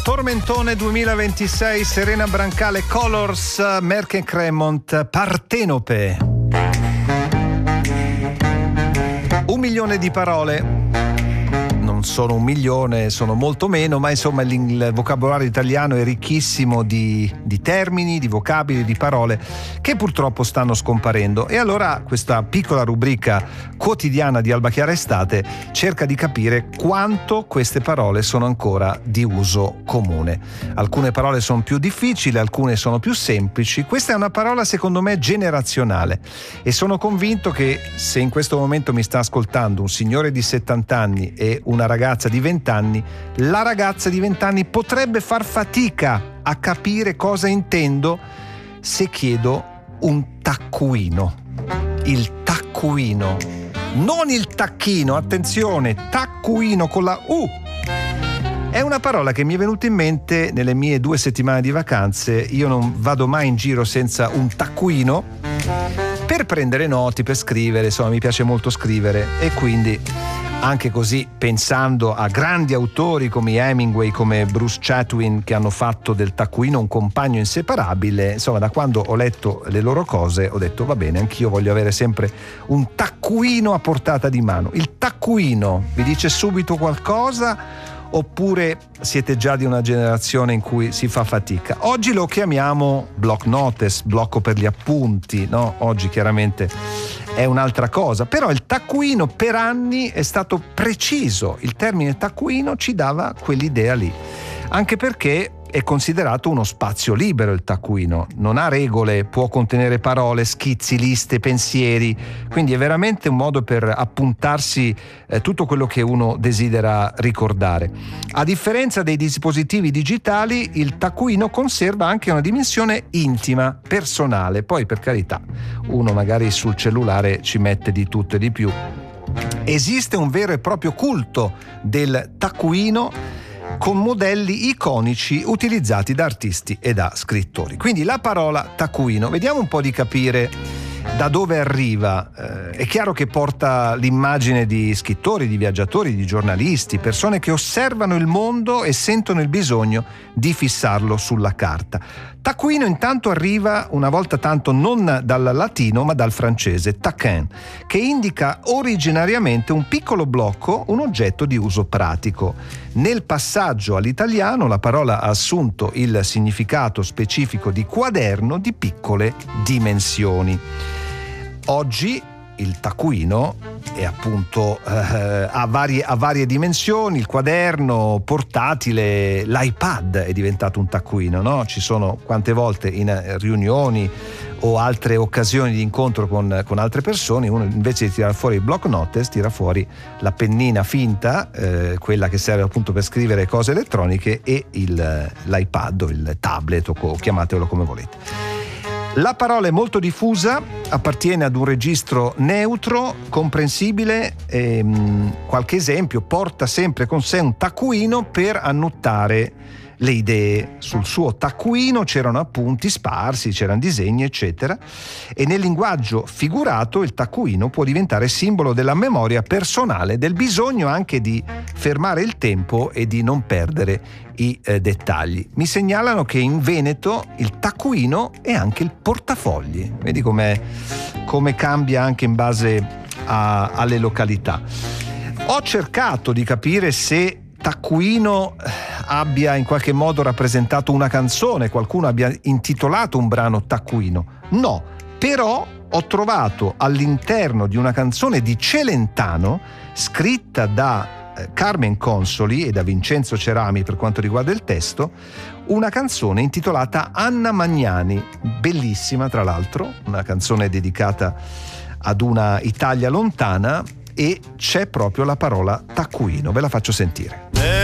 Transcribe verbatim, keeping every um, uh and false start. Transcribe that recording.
Tormentone duemilaventisei, Serena Brancale, Colors, Merck Cremont, Partenope. Un milione di parole. Non sono un milione, sono molto meno, ma insomma il vocabolario italiano è ricchissimo di, di termini, di vocabili, di parole che purtroppo stanno scomparendo. E allora questa piccola rubrica quotidiana di Alba Chiara Estate cerca di capire quanto queste parole sono ancora di uso comune. Alcune parole sono più difficili, alcune sono più semplici. Questa è una parola secondo me generazionale e sono convinto che se in questo momento mi sta ascoltando un signore di settanta anni e una ragazza di venti anni, la ragazza di venti anni potrebbe far fatica a capire cosa intendo se chiedo un taccuino. Il taccuino, non il tacchino, attenzione, taccuino con la U. È una parola che mi è venuta in mente nelle mie due settimane di vacanze. Io non vado mai in giro senza un taccuino per prendere noti, per scrivere, insomma mi piace molto scrivere e quindi anche così, pensando a grandi autori come Hemingway, come Bruce Chatwin, che hanno fatto del taccuino un compagno inseparabile, insomma da quando ho letto le loro cose ho detto va bene, anch'io voglio avere sempre un taccuino a portata di mano. Il taccuino vi dice subito qualcosa oppure siete già di una generazione in cui si fa fatica? Oggi lo chiamiamo block notice, blocco per gli appunti, no? Oggi chiaramente è un'altra cosa, però il taccuino per anni è stato preciso, il termine taccuino ci dava quell'idea lì, anche perché è considerato uno spazio libero il taccuino, non ha regole, può contenere parole, schizzi, liste, pensieri, quindi è veramente un modo per appuntarsi eh, tutto quello che uno desidera ricordare. A differenza dei dispositivi digitali, il taccuino conserva anche una dimensione intima, personale, poi per carità, uno magari sul cellulare ci mette di tutto e di più. Esiste un vero e proprio culto del taccuino con modelli iconici utilizzati da artisti e da scrittori. Quindi la parola taccuino, vediamo un po' di capire da dove arriva. Eh, è chiaro che porta l'immagine di scrittori, di viaggiatori, di giornalisti, persone che osservano il mondo e sentono il bisogno di fissarlo sulla carta. Taccuino intanto arriva una volta tanto non dal latino ma dal francese taquin, che indica originariamente un piccolo blocco, un oggetto di uso pratico. Nel passaggio all'italiano la parola ha assunto il significato specifico di quaderno di piccole dimensioni. Oggi il taccuino è appunto eh, ha, varie, ha varie dimensioni, il quaderno portatile, l'iPad è diventato un taccuino, no? Ci sono quante volte in riunioni o altre occasioni di incontro con, con altre persone, uno invece di tirare fuori il block notice tira fuori la pennina finta, eh, quella che serve appunto per scrivere cose elettroniche, e il, l'iPad o il tablet o chiamatelo come volete. La parola è molto diffusa, appartiene ad un registro neutro, comprensibile, ehm, qualche esempio: porta sempre con sé un taccuino per annotare le idee. Sul suo taccuino c'erano appunti sparsi, c'erano disegni, eccetera, e nel linguaggio figurato il taccuino può diventare simbolo della memoria personale, del bisogno anche di fermare il tempo e di non perdere i eh, dettagli. Mi segnalano che in Veneto il taccuino è anche il portafogli. Vedi come come cambia anche in base a, alle località. Ho cercato di capire se taccuino abbia in qualche modo rappresentato una canzone, qualcuno abbia intitolato un brano taccuino. No, però ho trovato all'interno di una canzone di Celentano scritta da Carmen Consoli e da Vincenzo Cerami per quanto riguarda il testo, una canzone intitolata Anna Magnani, bellissima tra l'altro, una canzone dedicata ad una Italia lontana, e c'è proprio la parola taccuino. Ve la faccio sentire.